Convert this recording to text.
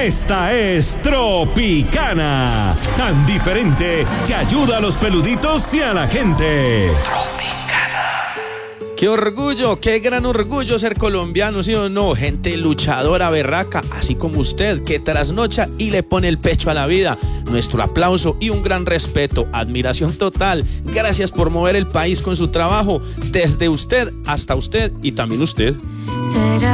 Esta es Tropicana, tan diferente que ayuda a los peluditos y a la gente. Qué orgullo, qué gran orgullo ser colombiano, ¿sí o no? Gente luchadora, berraca, así como usted, que trasnocha y le pone el pecho a la vida. Nuestro aplauso y un gran respeto, admiración total. Gracias por mover el país con su trabajo, desde usted hasta usted y también usted.